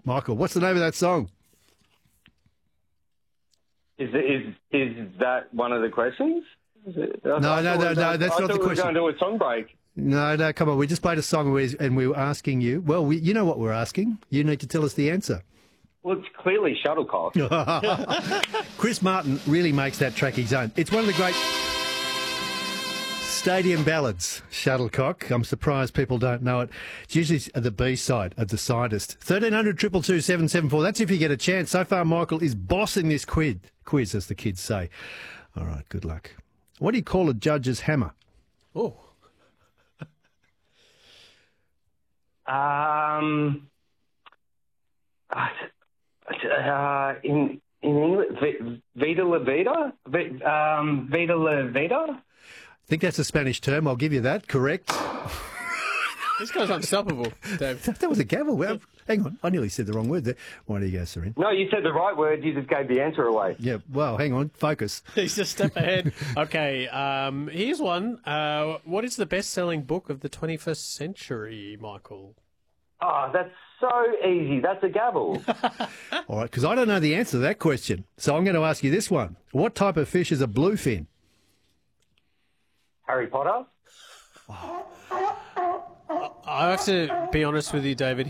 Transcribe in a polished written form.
Michael, what's the name of that song? Is that one of the questions? No, that's not the question. I thought we were going to do a song break. No, come on. We just played a song and we were asking you. Well, you know what we're asking. You need to tell us the answer. Well, it's clearly Shuttlecock. Chris Martin really makes that track his own. It's one of the great stadium ballads, Shuttlecock. I'm surprised people don't know it. It's usually the B-side of the Sidest. 1300 222 774. That's if you get a chance. So far, Michael is bossing this quiz, as the kids say. All right, good luck. What do you call a judge's hammer? Oh. In English, Vita La Vida? Vita La Vida? I think that's a Spanish term. I'll give you that. Correct. This guy's unstoppable, Dave. That was a gavel. Well, hang on. I nearly said the wrong word there. Why do you go, Serene? No, you said the right word. You just gave the answer away. Yeah, well, hang on. Focus. He's a step ahead. Okay, here's one. What is the best-selling book of the 21st century, Michael? Oh, that's so easy. That's a gavel. All right, because I don't know the answer to that question. So I'm going to ask you this one. What type of fish is a bluefin? Harry Potter? I have to be honest with you, David.